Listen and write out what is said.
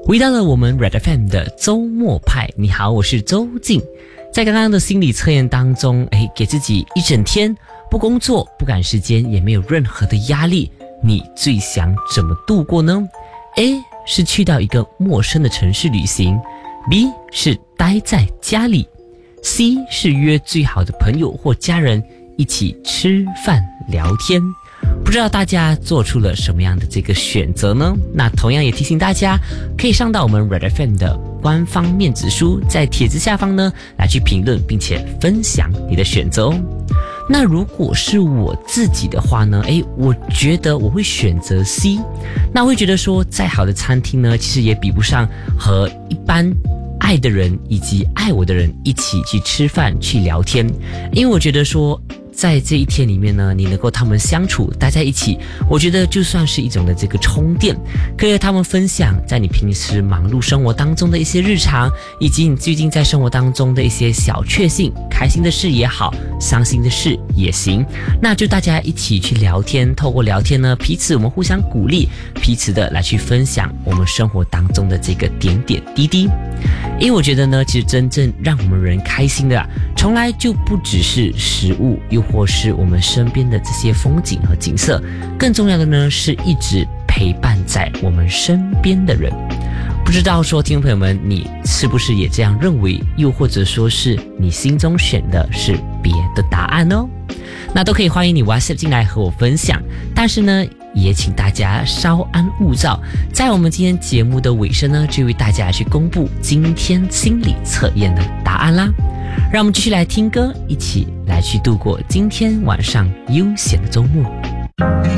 回到了我们 Red FM 的周末派，你好，我是周静。在刚刚的心理测验当中，给自己一整天不工作、不赶时间，也没有任何的压力，你最想怎么度过呢？ A 是去到一个陌生的城市旅行， B 是待在家里， C 是约最好的朋友或家人一起吃饭聊天。不知道大家做出了什么样的这个选择呢？那同样也提醒大家，可以上到我们 Red FM 的官方面子书，在帖子下方呢来去评论，并且分享你的选择哦。那如果是我自己的话呢，我觉得我会选择 C。那我会觉得说，再好的餐厅呢，其实也比不上和一般爱的人以及爱我的人一起去吃饭去聊天，因为我觉得说，在这一天里面呢，你能够他们相处待在一起，我觉得就算是一种的这个充电，可以和他们分享在你平时忙碌生活当中的一些日常，以及你最近在生活当中的一些小确幸，开心的事也好，伤心的事也行，那就大家一起去聊天，透过聊天呢，彼此我们互相鼓励，彼此的来去分享我们生活当中的这个点点滴滴。因为我觉得呢，其实真正让我们人开心的从来就不只是食物，又或是我们身边的这些风景和景色，更重要的呢，是一直陪伴在我们身边的人。不知道说听众朋友们，你是不是也这样认为，又或者说是你心中选的是别的答案哦？那都可以欢迎你 WhatsApp 进来和我分享，但是呢，也请大家稍安勿躁，在我们今天节目的尾声呢，就为大家去公布今天心理测验的答案啦。让我们继续来听歌，一起来去度过今天晚上悠闲的周末。